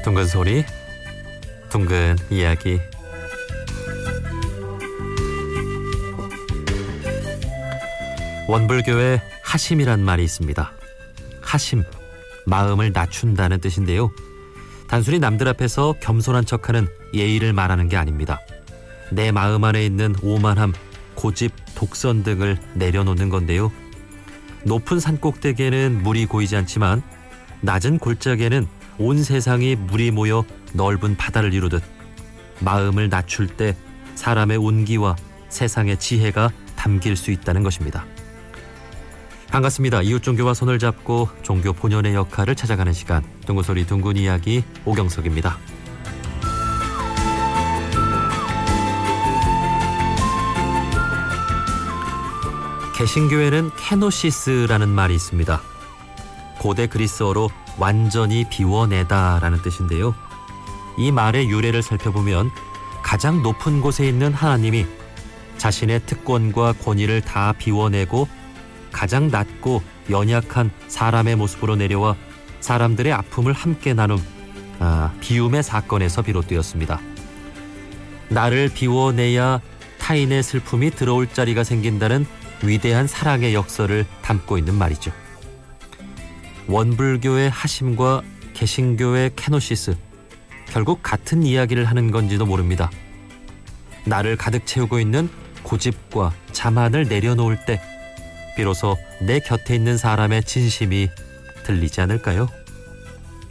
둥근 소리, 둥근 이야기. 원불교에 하심이란 말이 있습니다. 하심, 마음을 낮춘다는 뜻인데요. 단순히 남들 앞에서 겸손한 척하는 예의를 말하는 게 아닙니다. 내 마음 안에 있는 오만함, 고집, 독선 등을 내려놓는 건데요. 높은 산꼭대기에는 물이 고이지 않지만 낮은 골짜기에는 온 세상이 물이 모여 넓은 바다를 이루듯 마음을 낮출 때 사람의 온기와 세상의 지혜가 담길 수 있다는 것입니다. 반갑습니다. 이웃종교와 손을 잡고 종교 본연의 역할을 찾아가는 시간, 둥근소리 둥근 이야기 오경석입니다. 개신교에는 케노시스라는 말이 있습니다. 고대 그리스어로 완전히 비워내다라는 뜻인데요. 이 말의 유래를 살펴보면 가장 높은 곳에 있는 하나님이 자신의 특권과 권위를 다 비워내고 가장 낮고 연약한 사람의 모습으로 내려와 사람들의 아픔을 함께 나눔, 비움의 사건에서 비롯되었습니다. 나를 비워내야 타인의 슬픔이 들어올 자리가 생긴다는 위대한 사랑의 역설을 담고 있는 말이죠. 원불교의 하심과 개신교의 케노시스, 결국 같은 이야기를 하는 건지도 모릅니다. 나를 가득 채우고 있는 고집과 자만을 내려놓을 때 비로소 내 곁에 있는 사람의 진심이 들리지 않을까요?